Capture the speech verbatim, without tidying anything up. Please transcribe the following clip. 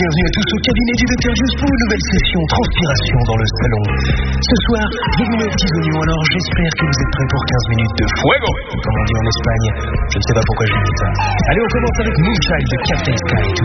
bienvenue à tous au cabinet du docteur Just pour une nouvelle session transpiration dans le salon. Ce soir, bienvenue aux petits oignons, alors j'espère que vous êtes prêts pour quinze minutes de fuego, comme on dit en Espagne. Je ne sais pas pourquoi je dis ça. Allez, on commence avec Moonchild de Captain Sky.